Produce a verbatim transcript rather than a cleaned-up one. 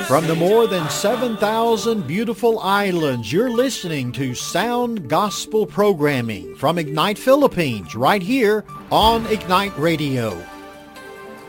From the more than seven thousand beautiful islands, you're listening to Sound Gospel Programming from Ignite Philippines right here on Ignite Radio.